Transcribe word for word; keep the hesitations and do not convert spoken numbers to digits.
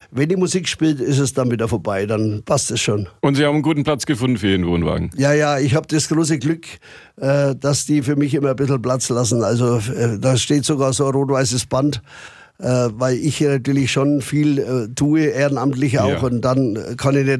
wenn die Musik spielt, ist es dann wieder vorbei, dann passt es schon. Und Sie haben einen guten Platz gefunden für Ihren Wohnwagen? Ja, ja, ich habe das große Glück, äh, dass die für mich immer ein bisschen Platz lassen. Also äh, da steht sogar so ein rot-weißes Band, äh, weil ich hier natürlich schon viel äh, tue, ehrenamtlich auch, ja. und dann kann ich nicht